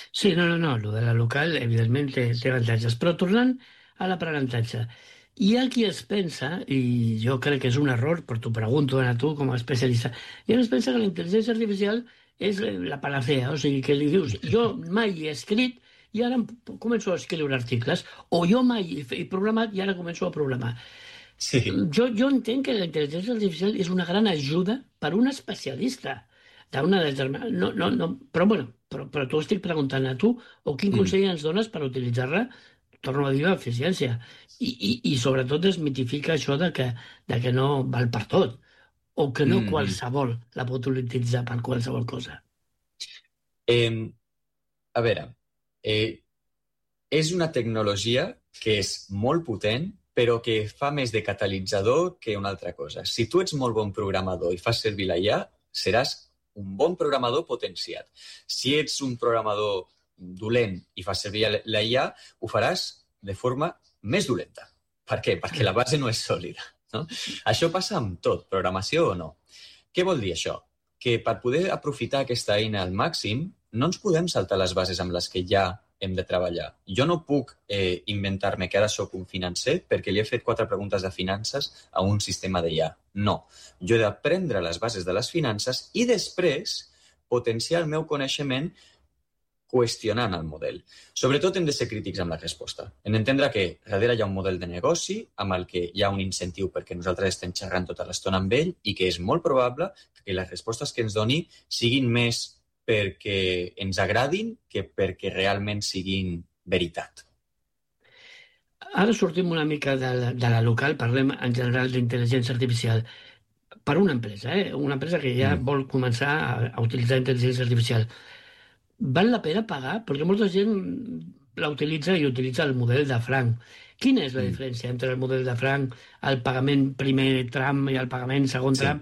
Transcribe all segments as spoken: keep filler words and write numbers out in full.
Sí, no, no, no, el de la local, evidentment, té, té avantatges. Però tornant a l'aprenentatge, hi ha qui es pensa, i jo crec que és un error, però t'ho pregunto a tu com a especialista, hi ha qui es pensa que la intel·ligència artificial és la panacea, o sigui, que li dius, jo mai he escrit i ara em p- començo a escriure articles, o jo mai he, fe- he programat i ara començo a programar. Sí. Jo, jo entenc que la intel·ligència artificial és una gran ajuda per a un especialista d'una determinada... No, no, no, però bueno, però, però t'ho estic preguntant a tu, o quin Mm. consell ens dones per utilitzar-la, torno a dir, amb eficiència. I, i, i sobretot desmitifica això de que, de que no val per tot, o que no Mm -hmm. qualsevol la pot utilitzar per qualsevol cosa. eh, a veure, eh, és una tecnologia que és molt potent, però que fa més de catalitzador que una altra cosa. Si tu ets molt bon programador i fas servir la I A, seràs un bon programador potenciat. Si ets un programador dolent i fas servir la I A, ho faràs de forma més dolenta. Per què? Perquè la base no és sòlida. No? Això passa amb tot, programació o no. Què vol dir això? Que per poder aprofitar aquesta eina al màxim, no ens podem saltar les bases amb les que ja hem de treballar. Jo no puc eh, inventar-me que ara sóc un financer perquè li he fet quatre preguntes de finances a un sistema d'I A. No. Jo he d'aprendre les bases de les finances i després potenciar el meu coneixement qüestionant el model. Sobretot hem de ser crítics amb la resposta. Hem d'entendre que darrere hi ha un model de negoci amb el que hi ha un incentiu perquè nosaltres estem xerrant tota l'estona amb ell i que és molt probable que les respostes que ens doni siguin més perquè ens agradin que perquè realment siguin veritat. Ara sortim una mica de la, de la local, parlem en general d'intel·ligència artificial. Per una empresa, eh? Una empresa que ja Mm. vol començar a, a utilitzar intel·ligència artificial. Val la pena pagar? Perquè molta gent la utilitza i utilitza el model de franc. Quina és la Mm. diferència entre el model de franc, el pagament primer tram i el pagament segon Sí. tram?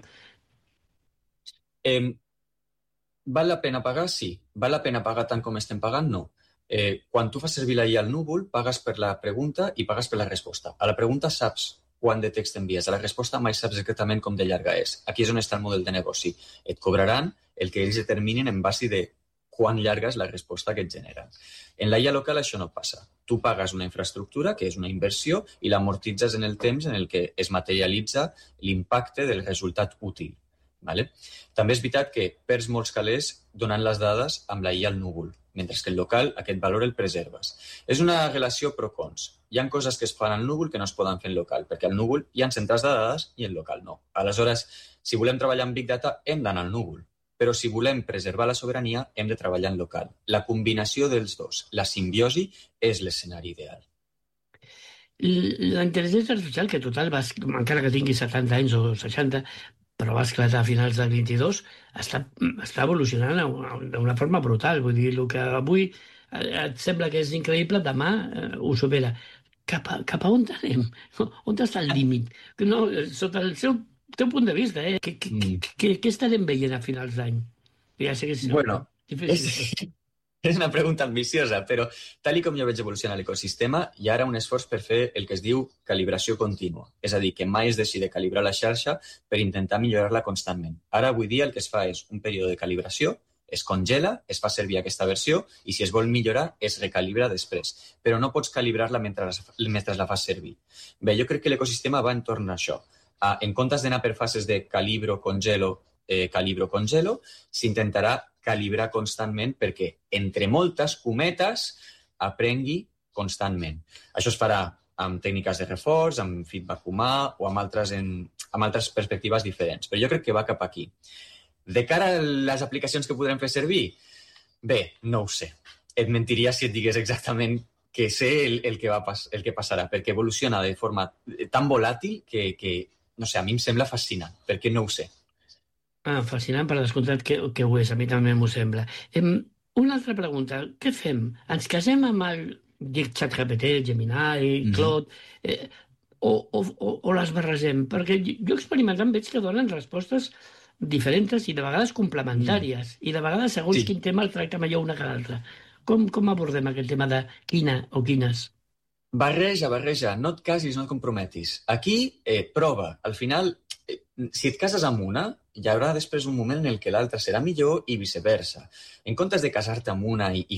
Eh, val la pena pagar? Sí. Val la pena pagar tant com estem pagant? No. Eh, quan tu fas servir la I A al núvol, pagues per la pregunta i pagues per la resposta. A la pregunta saps quant de text envies. A la resposta mai saps exactament com de llarga és. Aquí és on està el model de negoci. Et cobraran el que ells determinin en base de quan llarga és la resposta que et genera. En la I A local això no passa. Tu pagues una infraestructura, que és una inversió, i l'amortitzes en el temps en el que es materialitza l'impacte del resultat útil. Vale? També és veritat que perds molts calés donant les dades amb la I A al núvol, mentre que el local aquest valor el preserves. És una relació pro-cons. Hi ha coses que es fan al núvol que no es poden fer en local, perquè al núvol hi ha centrals de dades i en local no. Aleshores, si volem treballar amb Big Data, hem d'anar al núvol. Però si volem preservar la sobirania, hem de treballar en local. La combinació dels dos, la simbiosi, és l'escenari ideal. La intel·ligència artificial, que total, va, encara que tingui setanta anys o seixanta, però va esclatar a finals del vint-i-dos, està, està evolucionant d'una forma brutal. Vull dir, el que avui et sembla que és increïble, demà eh, ho supera. Cap a, cap a on anem? On està el límit? No, sota el seu teu punt de vista, eh? Què, què, Mm. què, què estarem veient a finals d'any? Ja sé que és Bueno, difícil. és, és una pregunta ambiciosa, però tal i com jo veig evolucionar l'ecosistema, hi ha ara un esforç per fer el que es diu calibració contínua. És a dir, que mai es deixi de calibrar la xarxa per intentar millorar-la constantment. Ara, avui dia, el que es fa és un període de calibració, es congela, es fa servir aquesta versió i si es vol millorar es recalibra després. Però no pots calibrar-la mentre, mentre la fas servir. Bé, jo crec que l'ecosistema va entorn a això. Ah, en comptes d'anar per fases de calibro, congelo, eh, calibro, congelo, s'intentarà calibrar constantment perquè, entre moltes cometes, aprengui constantment. Això es farà amb tècniques de reforç, amb feedback humà o amb altres, en, amb altres perspectives diferents. Però jo crec que va cap aquí. De cara a les aplicacions que podrem fer servir, bé, no ho sé. Et mentiria si et digués exactament que sé el, el, que, va pas, el que passarà, perquè evoluciona de forma tan volàtil que, que, no sé, a mi em sembla fascinant, perquè no ho sé. Ah, fascinant, per descomptat que, que ho és, a mi també m'ho sembla. Em, una altra pregunta, què fem? Ens casem amb el dic ChatGPT, Gemini, Mm-hmm. Claude, eh, o, o, o, o les barregem? Perquè jo experimentant veig que donen respostes diferents i de vegades Mm. complementàries, i de vegades segons Sí, quin tema el tracta millor una que l'altra. Com, com abordem aquest tema de quina o quines? barreja, barreja, no et casis, no et comprometis. Aquí, eh, prova. Al final, eh, si et cases amb una, hi haurà després un moment en el que l'altra serà millor i viceversa. En comptes de casar-te amb una i, i